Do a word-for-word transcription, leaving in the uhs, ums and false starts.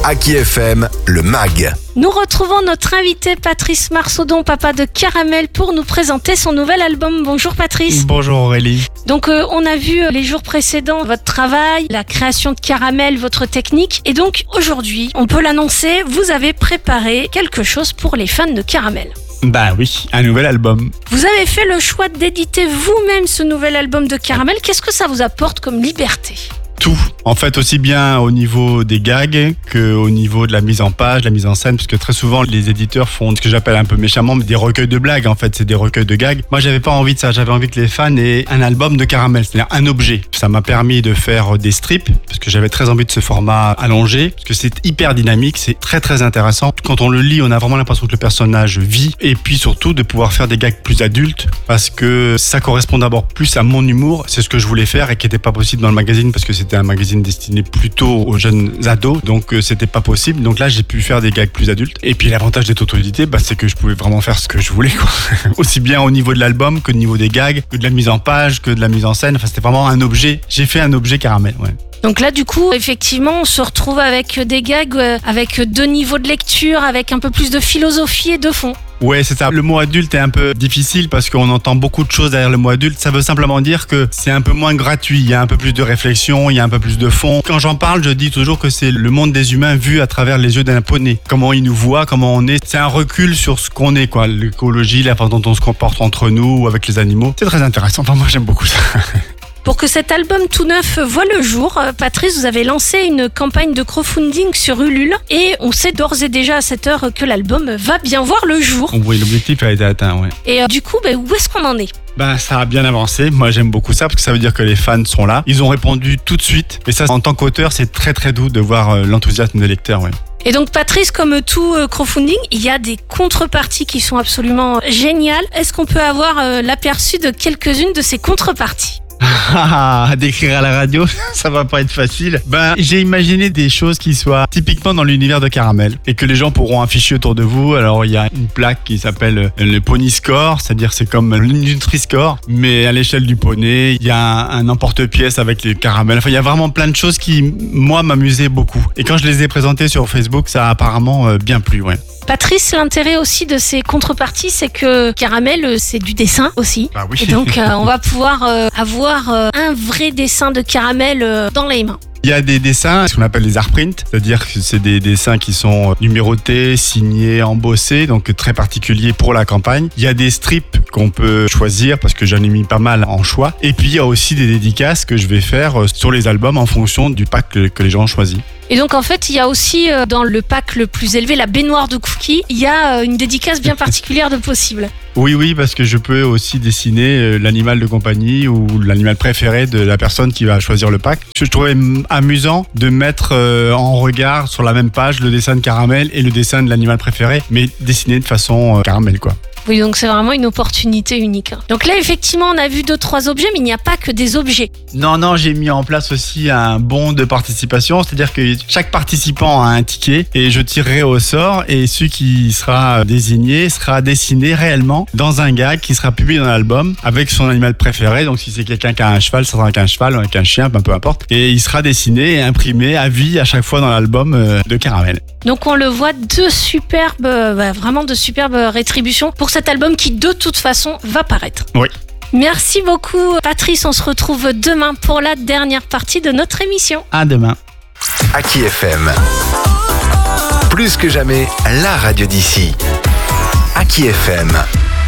Aki F M, le mag. Nous retrouvons notre invité Patrice Marsaudon, papa de Caramel, pour nous présenter son nouvel album. Bonjour Patrice. Bonjour Aurélie. Donc euh, on a vu euh, les jours précédents votre travail, la création de Caramel, votre technique. Et donc aujourd'hui, on peut l'annoncer, vous avez préparé quelque chose pour les fans de Caramel. Bah oui, un nouvel album. Vous avez fait le choix d'éditer vous-même ce nouvel album de Caramel. Qu'est-ce que ça vous apporte comme liberté ? Tout. En fait, aussi bien au niveau des gags qu'au niveau de la mise en page, la mise en scène, parce que très souvent, les éditeurs font ce que j'appelle un peu méchamment des recueils de blagues. En fait, c'est des recueils de gags. Moi, j'avais pas envie de ça. J'avais envie que les fans aient un album de Caramel, c'est-à-dire un objet. Ça m'a permis de faire des strips, parce que j'avais très envie de ce format allongé, parce que c'est hyper dynamique, c'est très très intéressant. Quand on le lit, on a vraiment l'impression que le personnage vit, et puis surtout de pouvoir faire des gags plus adultes, parce que ça correspond d'abord plus à mon humour. C'est ce que je voulais faire et qui n'était pas possible dans le magazine, parce que c'était un magazine destiné plutôt aux jeunes ados, donc euh, c'était pas possible. Donc là, j'ai pu faire des gags plus adultes. Et puis l'avantage d'être auto-édité, bah, c'est que je pouvais vraiment faire ce que je voulais, quoi. Aussi bien au niveau de l'album que au niveau des gags, que de la mise en page, que de la mise en scène. Enfin, c'était vraiment un objet. J'ai fait un objet Caramel, ouais. Donc là, du coup, effectivement, on se retrouve avec des gags, euh, avec deux niveaux de lecture, avec un peu plus de philosophie et de fond. Ouais, c'est ça. Le mot adulte est un peu difficile parce qu'on entend beaucoup de choses derrière le mot adulte. Ça veut simplement dire que c'est un peu moins gratuit. Il y a un peu plus de réflexion, il y a un peu plus de fond. Quand j'en parle, je dis toujours que c'est le monde des humains vu à travers les yeux d'un poney. Comment ils nous voient, comment on est. C'est un recul sur ce qu'on est, quoi. L'écologie, la façon dont on se comporte entre nous ou avec les animaux. C'est très intéressant. Enfin, moi, j'aime beaucoup ça. Pour que cet album tout neuf voit le jour, Patrice, vous avez lancé une campagne de crowdfunding sur Ulule et on sait d'ores et déjà à cette heure que l'album va bien voir le jour. Oui, l'objectif a été atteint, ouais. Et euh, du coup, bah, où est-ce qu'on en est ? Ben, ça a bien avancé. Moi, j'aime beaucoup ça parce que ça veut dire que les fans sont là. Ils ont répondu tout de suite. Et ça, en tant qu'auteur, c'est très très doux de voir euh, l'enthousiasme des lecteurs, ouais. Et donc Patrice, comme tout euh, crowdfunding, il y a des contreparties qui sont absolument géniales. Est-ce qu'on peut avoir euh, l'aperçu de quelques-unes de ces contreparties ? À décrire à la radio, ça va pas être facile. Ben, j'ai imaginé des choses qui soient typiquement dans l'univers de Caramel et que les gens pourront afficher autour de vous. Alors, il y a une plaque qui s'appelle le Pony Score, c'est-à-dire c'est comme le Nutri-Score, mais à l'échelle du poney. Il y a un, un emporte-pièce avec les caramels. Enfin, il y a vraiment plein de choses qui, moi, m'amusaient beaucoup. Et quand je les ai présentées sur Facebook, ça a apparemment bien plu, ouais. Patrice, l'intérêt aussi de ces contreparties, c'est que Caramel, c'est du dessin aussi. Ah oui. Et donc, euh, on va pouvoir euh, avoir euh, un vrai dessin de Caramel euh, dans les mains. Il y a des dessins, ce qu'on appelle des art prints, c'est-à-dire que c'est des dessins qui sont numérotés, signés, embossés, donc très particuliers pour la campagne. Il y a des strips qu'on peut choisir parce que j'en ai mis pas mal en choix. Et puis il y a aussi des dédicaces que je vais faire sur les albums en fonction du pack que, que les gens ont choisi. Et donc en fait, il y a aussi euh, dans le pack le plus élevé, la baignoire de cookies, il y a euh, une dédicace bien particulière de possible. Oui, oui, parce que je peux aussi dessiner euh, l'animal de compagnie ou l'animal préféré de la personne qui va choisir le pack. Je trouvais amusant de mettre euh, en regard sur la même page le dessin de Caramel et le dessin de l'animal préféré, mais dessiné de façon euh, Caramel, quoi. Oui, donc c'est vraiment une opportunité unique. Donc là, effectivement, on a vu deux, trois objets, mais il n'y a pas que des objets. Non, non, j'ai mis en place aussi un bon de participation, c'est-à-dire que chaque participant a un ticket et je tirerai au sort et celui qui sera désigné sera dessiné réellement dans un gag qui sera publié dans l'album avec son animal préféré. Donc si c'est quelqu'un qui a un cheval, ça sera avec un cheval, avec un chien, peu importe. Et il sera dessiné et imprimé à vie à chaque fois dans l'album de Caramel. Donc on le voit, de superbes, bah, vraiment de superbes rétributions pour cet album qui de toute façon va paraître. Oui. Merci beaucoup Patrice, on se retrouve demain pour la dernière partie de notre émission. À demain. Aki F M. Plus que jamais, la radio d'ici. Aki F M.